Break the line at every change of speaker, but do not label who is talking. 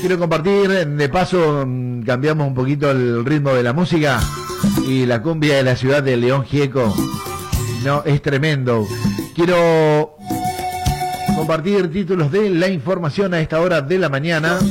Quiero compartir, de paso cambiamos un poquito el ritmo de la música y la cumbia de la ciudad de León Gieco. No, es tremendo. Quiero compartir títulos de la información a esta hora de la mañana.